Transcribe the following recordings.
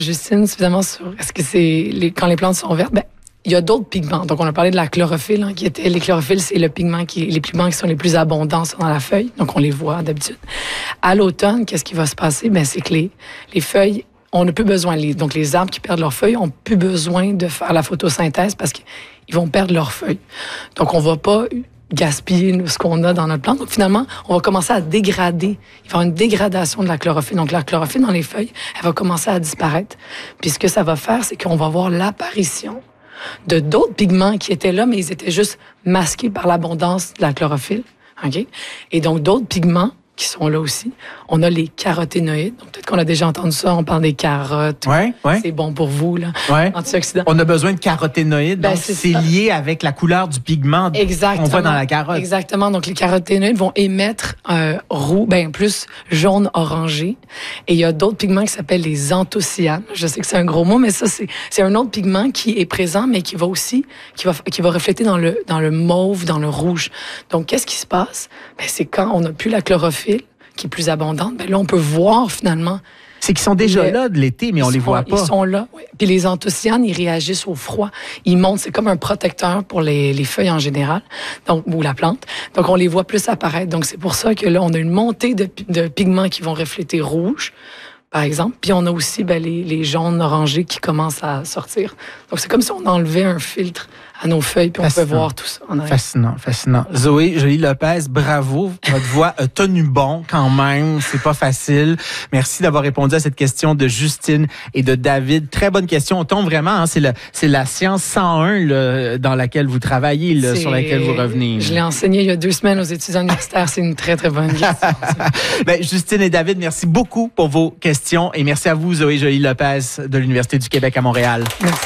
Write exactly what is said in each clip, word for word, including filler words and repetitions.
Justine, évidemment, sur est-ce que c'est les, quand les plantes sont vertes, ben, il y a d'autres pigments. Donc, on a parlé de la chlorophylle, hein, qui était, les chlorophylles, c'est le pigment qui, les pigments qui sont les plus abondants dans la feuille. Donc, on les voit d'habitude. À l'automne, qu'est-ce qui va se passer? Ben, c'est que les, les feuilles, on n'a plus besoin. Les, donc, les arbres qui perdent leurs feuilles ont plus besoin de faire la photosynthèse parce qu'ils vont perdre leurs feuilles. Donc, on va pas gaspiller ce qu'on a dans notre plante. Donc, finalement, on va commencer à dégrader. Il va y avoir une dégradation de la chlorophylle. Donc, la chlorophylle dans les feuilles, elle va commencer à disparaître. Puis, ce que ça va faire, c'est qu'on va voir l'apparition de d'autres pigments qui étaient là, mais ils étaient juste masqués par l'abondance de la chlorophylle. OK? Et donc, d'autres pigments qui sont là aussi. On a les caroténoïdes. Donc, peut-être qu'on a déjà entendu ça. On parle des carottes. Ouais, ouais. C'est bon pour vous, là. Ouais. Antioxydants. On a besoin de caroténoïdes. Ben, donc, c'est, c'est lié avec la couleur du pigment qu'on voit dans la carotte. Exactement. Donc, les caroténoïdes vont émettre euh, roux, ben plus jaune-orangé. Et il y a d'autres pigments qui s'appellent les anthocyanes. Je sais que c'est un gros mot, mais ça, c'est, c'est un autre pigment qui est présent, mais qui va aussi, qui va, qui va refléter dans le, dans le mauve, dans le rouge. Donc, qu'est-ce qui se passe? Ben, c'est quand on n'a plus la chlorophylle, qui est plus abondante, ben là, on peut voir finalement. C'est qu'ils sont déjà les, là de l'été, mais on les sont, voit pas. Ils sont là, oui. Puis les anthocyanes, ils réagissent au froid. Ils montent, c'est comme un protecteur pour les, les feuilles en général, donc ou la plante. Donc, on les voit plus apparaître. Donc, c'est pour ça que là, on a une montée de, de pigments qui vont refléter rouge, par exemple. Puis on a aussi ben, les, les jaunes orangés qui commencent à sortir. Donc, c'est comme si on enlevait un filtre à nos feuilles, puis fascinant. On peut voir tout ça. En fascinant, fascinant. Zoé Joly-Lopez, bravo. Votre voix a tenu bon quand même. C'est pas facile. Merci d'avoir répondu à cette question de Justine et de David. Très bonne question. On tombe vraiment, hein, c'est, le, c'est la science cent un là, dans laquelle vous travaillez, là, sur laquelle vous revenez. Je l'ai enseigné il y a deux semaines aux étudiants universitaires. C'est une très, très bonne question. ben, Justine et David, merci beaucoup pour vos questions et merci à vous, Zoé Joly-Lopez de l'Université du Québec à Montréal. Merci.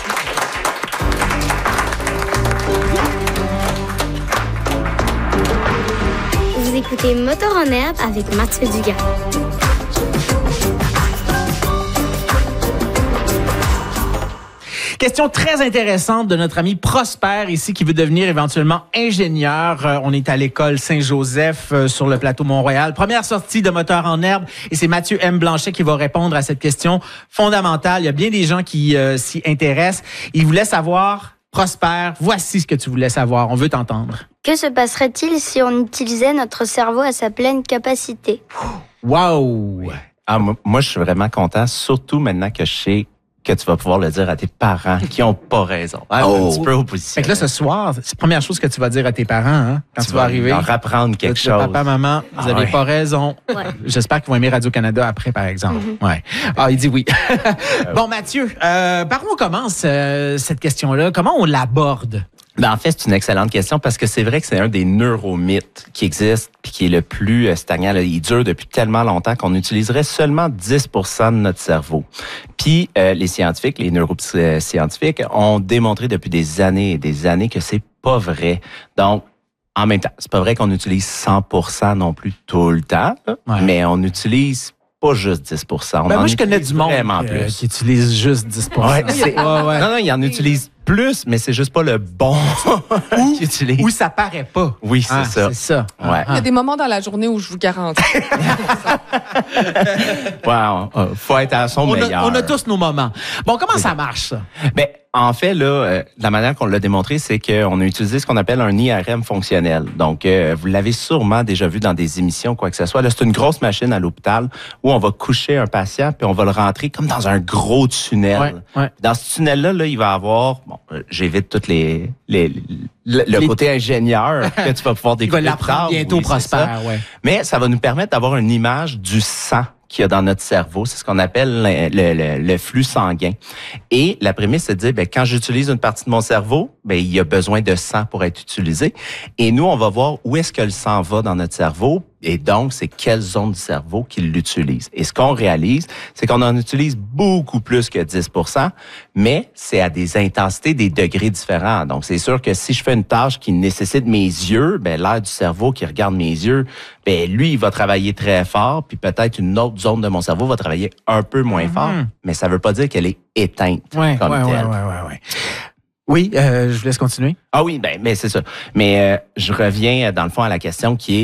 Écoutez Moteur en herbe avec Mathieu Dugas. Question très intéressante de notre ami Prosper ici qui veut devenir éventuellement ingénieur. Euh, on est à l'école Saint-Joseph euh, sur le plateau Mont-Royal. Première sortie de Moteur en herbe et c'est Mathieu M. Blanchet qui va répondre à cette question fondamentale. Il y a bien des gens qui euh, s'y intéressent. Il voulait savoir, Prosper, voici ce que tu voulais savoir. On veut t'entendre. Que se passerait-il si on utilisait notre cerveau à sa pleine capacité? Wow! Oui. Ah, moi, je suis vraiment content, surtout maintenant que je sais que tu vas pouvoir le dire à tes parents qui ont pas raison. Ah, oh. Un petit peu opposition. Fait que là, ce soir, c'est la première chose que tu vas dire à tes parents, hein, quand tu, tu vas arriver. Leur apprendre quelque chose. Papa, maman, vous ah, avez ouais. pas raison. Ouais. J'espère qu'ils vont aimer Radio-Canada après, par exemple. Mm-hmm. Ouais. Ah, il dit oui. Bon, Mathieu, euh, par où on commence euh, cette question-là? Comment on l'aborde? Ben, en fait, c'est une excellente question parce que c'est vrai que c'est un des neuromythes qui existe puis qui est le plus stagnant. Là, il dure depuis tellement longtemps qu'on utiliserait seulement dix pour cent de notre cerveau. Puis euh, les scientifiques, les neuroscientifiques ont démontré depuis des années et des années que c'est pas vrai. Donc, en même temps, c'est pas vrai qu'on utilise cent pour cent non plus tout le temps, là, ouais. mais on utilise pas juste dix pour cent. On ben moi, je connais du monde euh, plus. qui utilise juste dix pour cent. Ouais, c'est, ouais, ouais. Non, non, il en utilise plus, mais c'est juste pas le bon qu'il utilise. Ou ça paraît pas. Oui, c'est ah, ça. C'est ça. Ouais. Il y a des moments dans la journée où je vous garantis. Wow, faut être à son on meilleur. A, on a tous nos moments. Bon, comment ça marche, ça? Ben, en fait, là, euh, la manière qu'on l'a démontré, c'est qu'on a utilisé ce qu'on appelle un I R M fonctionnel. Donc, euh, vous l'avez sûrement déjà vu dans des émissions, quoi que ce soit. Là, c'est une grosse machine à l'hôpital où on va coucher un patient puis on va le rentrer comme dans un gros tunnel. Ouais, ouais. Dans ce tunnel-là, là, il va avoir, bon, j'évite toutes les, les, le, le les... côté ingénieur que tu vas pouvoir découvrir. Il va l'apprendre bientôt, oui, Prosper. Ouais. Mais ça va nous permettre d'avoir une image du sang qu'il y a dans notre cerveau. C'est ce qu'on appelle le, le, le flux sanguin. Et la prémisse, c'est de dire, ben, quand j'utilise une partie de mon cerveau, ben, il y a besoin de sang pour être utilisé. Et nous, on va voir où est-ce que le sang va dans notre cerveau. Et donc, c'est quelle zone du cerveau qui l'utilise. Et ce qu'on réalise, c'est qu'on en utilise beaucoup plus que dix pour cent, mais c'est à des intensités, des degrés différents. Donc, c'est sûr que si je fais une tâche qui nécessite mes yeux, ben, l'air du cerveau qui regarde mes yeux, ben, lui, il va travailler très fort, puis peut-être une autre zone de mon cerveau va travailler un peu moins mm-hmm. fort, mais ça veut pas dire qu'elle est éteinte ouais, comme ouais, telle. Ouais, ouais, ouais, ouais. Oui, euh, je vous laisse continuer. Ah oui, ben, mais c'est ça. Mais euh, je reviens, dans le fond, à la question qui est,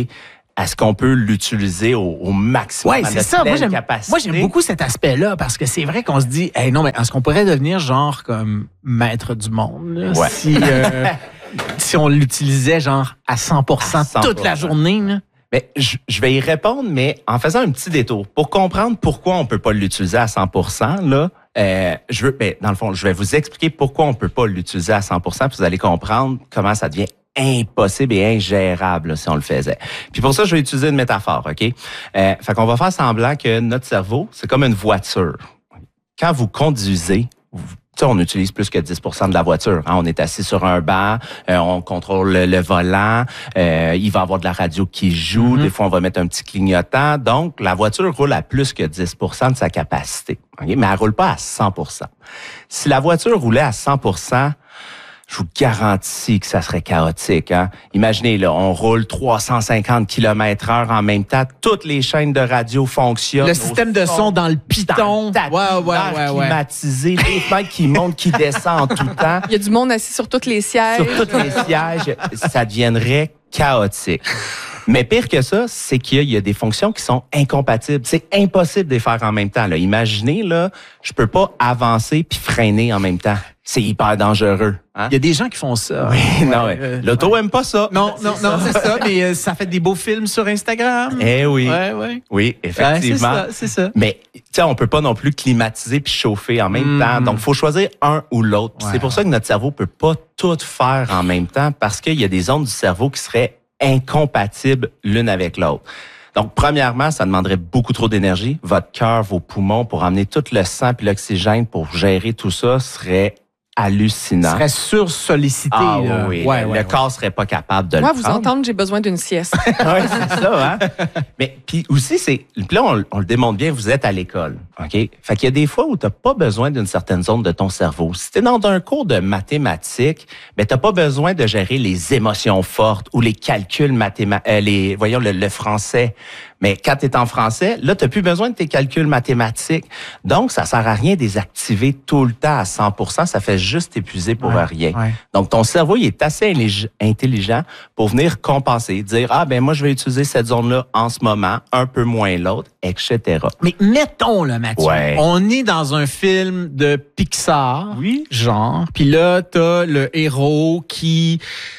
est-ce qu'on peut l'utiliser au, au maximum Ouais, à c'est notre ça. Moi, pleine j'aime, capacité? moi, j'aime beaucoup cet aspect-là parce que c'est vrai qu'on se dit, hey, non, mais est-ce qu'on pourrait devenir genre comme maître du monde là, Ouais. si, euh, si on l'utilisait genre à cent pour cent, À cent pour cent. toute la journée? Là? Mais je, je vais y répondre, mais en faisant un petit détour. Pour comprendre pourquoi on peut pas l'utiliser à cent pour cent, là, euh, je veux, ben, dans le fond, je vais vous expliquer pourquoi on peut pas l'utiliser à cent pour cent, puis vous allez comprendre comment ça devient impossible et ingérable là, si on le faisait. Puis pour ça, je vais utiliser une métaphore, OK? Euh, fait qu'on va faire semblant que notre cerveau, c'est comme une voiture. Quand vous conduisez, vous, tu sais, on utilise plus que dix pour cent de la voiture. Hein? On est assis sur un banc, euh, on contrôle le, le volant, euh, il va y avoir de la radio qui joue, mm-hmm. Des fois on va mettre un petit clignotant. Donc, la voiture roule à plus que dix pour cent de sa capacité. Okay? Mais elle roule pas à cent pour cent. Si la voiture roulait à cent pour cent, je vous garantis que ça serait chaotique. Hein? Imaginez, là, on roule trois cent cinquante kilomètres heure en même temps. Toutes les chaînes de radio fonctionnent. Le système de son dans le piton. Tapis, ouais, ouais, ouais, ouais. climatisé, les fenêtres qui montent, qui descendent en tout temps. Il y a du monde assis sur tous les sièges. Sur tous les sièges, ça deviendrait chaotique. Mais pire que ça, c'est qu'il y a des fonctions qui sont incompatibles. C'est impossible de les faire en même temps. Là. Imaginez, là, je peux pas avancer puis freiner en même temps. C'est hyper dangereux. Hein? Il y a des gens qui font ça. Oui, ouais, non, ouais. euh, L'auto ouais. aime pas ça. Non, non, non, c'est ça, mais euh, ça fait des beaux films sur Instagram. Eh oui. Ouais, ouais. Oui, effectivement. Ouais, c'est ça, c'est ça. Mais, tu sais, on peut pas non plus climatiser puis chauffer en même Mm. temps. Donc, faut choisir un ou l'autre. Puis Ouais, c'est pour ouais. ça que notre cerveau peut pas tout faire en même temps parce qu'il y a des zones du cerveau qui seraient incompatibles l'une avec l'autre. Donc, premièrement, ça demanderait beaucoup trop d'énergie. Votre cœur, vos poumons, pour amener tout le sang puis l'oxygène pour gérer tout ça, serait hallucinant. Ça serait sursollicité. Ah là. oui, ouais, le, ouais, le ouais. corps serait pas capable de Moi, le vous prendre. entendre, j'ai besoin d'une sieste. Oui, c'est ça, hein? Mais puis aussi, c'est. Puis là, on, on le démontre bien, vous êtes à l'école. OK? Fait qu'il y a des fois où tu n'as pas besoin d'une certaine zone de ton cerveau. Si tu es dans un cours de mathématiques, ben tu n'as pas besoin de gérer les émotions fortes ou les calculs mathématiques, euh, les, voyons, le, le français. Mais quand tu es en français, là, tu n'as plus besoin de tes calculs mathématiques. Donc, ça sert à rien de les activer tout le temps à cent pour cent. Ça fait juste épuiser pour Ouais, rien. ouais. Donc, ton cerveau, il est assez intellig- intelligent pour venir compenser, dire, ah, ben moi, je vais utiliser cette zone-là en ce moment, un peu moins l'autre, et cetera. Mais mettons, là, Mathieu, Ouais. on est dans un film de Pixar, Oui. genre, puis là, t'as le héros qui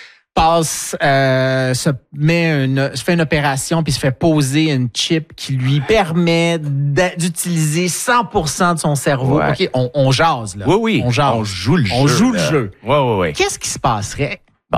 passe, euh, se met une, se fait une opération puis se fait poser une chip qui lui permet d'a- d'utiliser cent pour cent de son cerveau. Ouais. OK, on, on jase, là. Oui, oui. On jase. On joue le On jeu. joue le là. jeu. Oui, oui, oui. Qu'est-ce qui se passerait? Bon,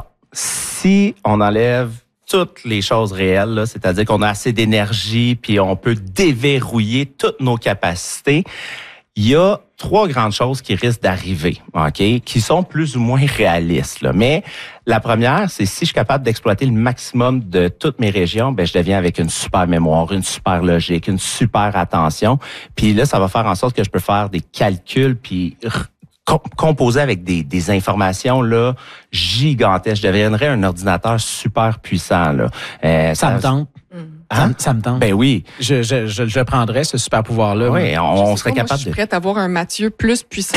si on enlève toutes les choses réelles, là, c'est-à-dire qu'on a assez d'énergie puis on peut déverrouiller toutes nos capacités, il y a trois grandes choses qui risquent d'arriver, OK, qui sont plus ou moins réalistes, là. Mais la première, c'est si je suis capable d'exploiter le maximum de toutes mes régions, ben je deviens avec une super mémoire, une super logique, une super attention. Puis là, ça va faire en sorte que je peux faire des calculs puis r- com- composer avec des, des informations là gigantesques. Je deviendrais un ordinateur super puissant là. Euh, Ça me tente. Ça, Hein? me- ça me tente. Ben oui. je, je, je, je prendrais ce super pouvoir-là. Oui, on, on Je sais serait pas, moi, capable je suis de. prête à avoir un Mathieu plus puissant.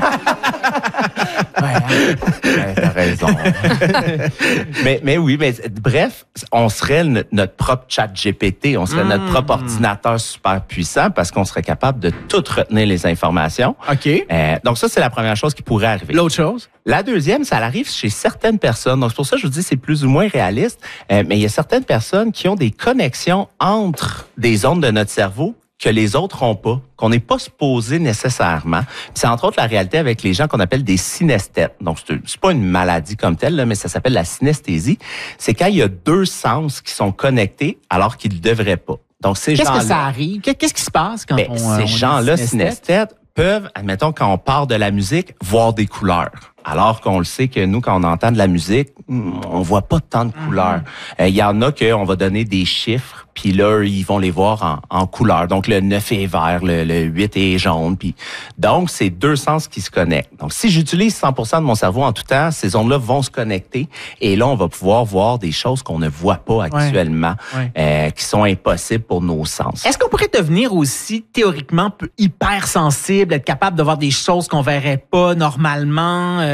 Ouais, t'as raison. mais, mais oui, mais bref, on serait le- notre propre chat G P T, on serait Mm. notre propre ordinateur super puissant parce qu'on serait capable de tout retenir les informations. OK. Euh, donc ça, c'est la première chose qui pourrait arriver. L'autre chose? La deuxième, ça arrive chez certaines personnes. Donc, c'est pour ça que je vous dis c'est plus ou moins réaliste. Euh, mais il y a certaines personnes qui ont des connexions entre des zones de notre cerveau que les autres n'ont pas, qu'on n'est pas supposé nécessairement. Puis c'est entre autres la réalité avec les gens qu'on appelle des synesthètes. Donc, c'est, c'est pas une maladie comme telle, là, mais ça s'appelle la synesthésie. C'est quand il y a deux sens qui sont connectés alors qu'ils ne devraient pas. Donc, ces Qu'est-ce gens-là... que ça arrive? Qu'est- Qu'est-ce qui se passe quand Ben, on, ces euh, on est gens-là, synesthète? synesthètes, peuvent, admettons, quand on part de la musique, voir des couleurs. Alors qu'on le sait que nous, quand on entend de la musique, hmm, on voit pas tant de couleurs. Il y en a qu'on va donner des chiffres, puis là, ils vont les voir en, en couleurs. Donc, le neuf est vert, le, le huit est jaune. Puis donc, c'est deux sens qui se connectent. Donc, si j'utilise cent pour cent de mon cerveau en tout temps, ces ondes-là vont se connecter. Et là, on va pouvoir voir des choses qu'on ne voit pas actuellement, Ouais. euh, qui sont impossibles pour nos sens. Est-ce qu'on pourrait devenir aussi théoriquement peu- hyper sensible, être capable de voir des choses qu'on verrait pas normalement? Euh,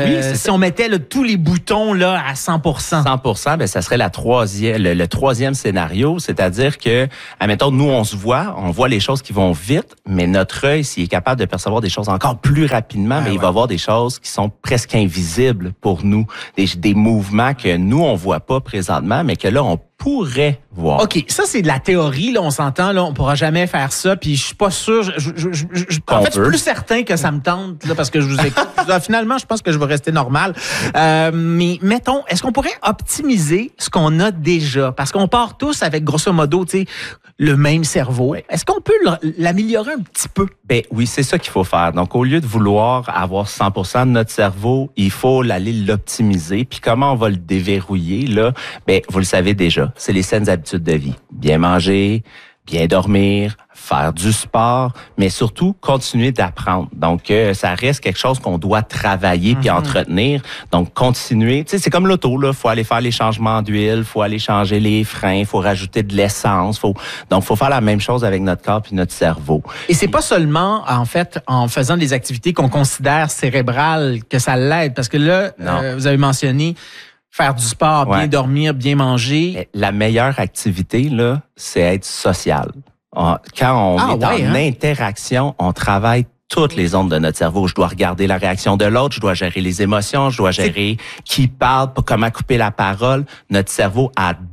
euh, Oui, c'est si ça. on mettait là, tous les boutons là à cent pour cent. cent pour cent, ben ça serait la troisième, le, le troisième scénario, c'est-à-dire que, admettons, nous on se voit, on voit les choses qui vont vite, mais notre œil, s'il est capable de percevoir des choses encore plus rapidement, Ah, mais ouais. il va voir des choses qui sont presque invisibles pour nous, des, des mouvements que nous on voit pas présentement, mais que là on pourrait voir. OK, ça c'est de la théorie là, on s'entend là, on pourra jamais faire ça puis je suis pas sûr je, je, je, je, je- en Qu'on fait, je suis peut. plus certain que ça me tente là parce que je vous écoute. Là, finalement, je pense que je vais rester normal. Euh, mais mettons, est-ce qu'on pourrait optimiser ce qu'on a déjà parce qu'on part tous avec grosso modo, tu sais, le même cerveau. Est-ce qu'on peut l'améliorer un petit peu? Ben oui, c'est ça qu'il faut faire. Donc, au lieu de vouloir avoir cent pour cent de notre cerveau, il faut l'aller l'optimiser. Puis comment on va le déverrouiller, là? Ben, vous le savez déjà, c'est les saines habitudes de vie. Bien manger, bien dormir, faire du sport, mais surtout continuer d'apprendre. Donc, euh, ça reste quelque chose qu'on doit travailler puis Mm-hmm. entretenir. Donc, continuer. Tu sais, c'est comme l'auto, là. Faut aller faire les changements d'huile, faut aller changer les freins, faut rajouter de l'essence. Faut... Donc, faut faire la même chose avec notre corps puis notre cerveau. Et c'est pas seulement, en fait, en faisant des activités qu'on considère cérébrales que ça l'aide, parce que là, euh, vous avez mentionné faire du sport, bien Ouais. dormir, bien manger. La meilleure activité, là, c'est être social. On- Quand on Ah, est ouais, en hein? interaction, on travaille toutes les ondes de notre cerveau. Je dois regarder la réaction de l'autre, je dois gérer les émotions, je dois gérer qui parle, comment couper la parole. Notre cerveau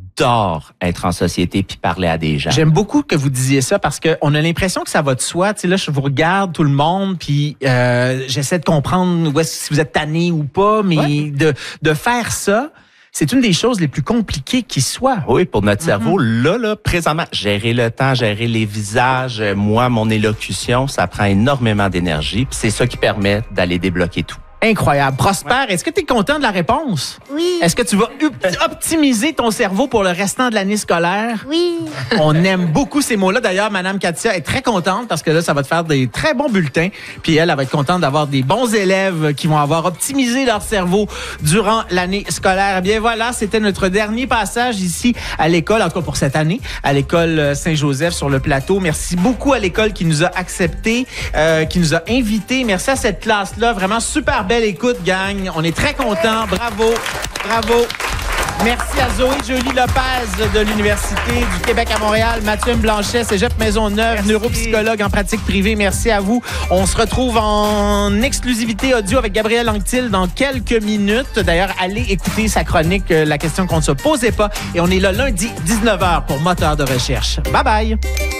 adore être en société puis parler à des gens. J'aime beaucoup que vous disiez ça parce que on a l'impression que ça va de soi. Tu sais, là, je vous regarde tout le monde, puis euh, j'essaie de comprendre où est-ce, si vous êtes tanné ou pas, mais Ouais. de de faire ça, c'est une des choses les plus compliquées qui soit. Oui, pour notre cerveau, là, là, présentement, gérer le temps, gérer les visages, euh, moi, mon élocution, ça prend énormément d'énergie, puis c'est ça qui permet d'aller débloquer tout. Incroyable. Prosper, est-ce que tu es content de la réponse? Oui. Est-ce que tu vas op- optimiser ton cerveau pour le restant de l'année scolaire? Oui. On aime beaucoup ces mots-là. D'ailleurs, Madame Katia est très contente parce que là, ça va te faire des très bons bulletins. Puis elle, elle va être contente d'avoir des bons élèves qui vont avoir optimisé leur cerveau durant l'année scolaire. Eh bien voilà, c'était notre dernier passage ici à l'école, en tout cas pour cette année, à l'école Saint-Joseph sur le plateau. Merci beaucoup à l'école qui nous a acceptés, euh, qui nous a invités. Merci à cette classe-là. Vraiment super belle écoute, gang. On est très contents. Bravo. Bravo. Merci à Zoé Jolie Lopez de l'Université du Québec à Montréal, Mathieu Blanchet, Cégep Maisonneuve, Merci. neuropsychologue en pratique privée. Merci à vous. On se retrouve en exclusivité audio avec Gabriel Anctil dans quelques minutes. D'ailleurs, allez écouter sa chronique euh, La question qu'on ne se posait pas. Et on est là lundi, dix-neuf heures pour Moteur de recherche. Bye bye.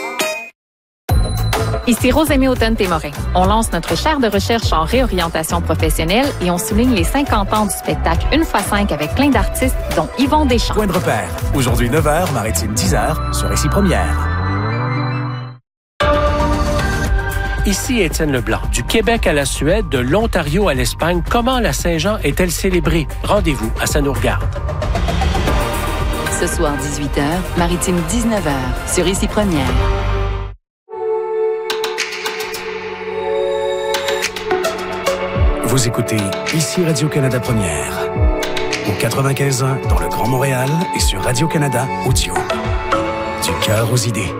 Ici Rosemée Automne-Témorin. On lance notre chaire de recherche en réorientation professionnelle et on souligne les cinquante ans du spectacle Une fois cinq avec plein d'artistes, dont Yvon Deschamps. Point de repère. Aujourd'hui neuf heures, Maritime dix heures, sur Ici Première. Ici Étienne Leblanc. Du Québec à la Suède, de l'Ontario à l'Espagne, comment la Saint-Jean est-elle célébrée? Rendez-vous à Ça nous regarde. Ce soir, dix-huit heures, Maritime dix-neuf heures, sur Ici Première. Vous écoutez Ici Radio-Canada Première. Au quatre-vingt-quinze ans dans le Grand Montréal et sur Radio-Canada Audio. Du cœur aux idées.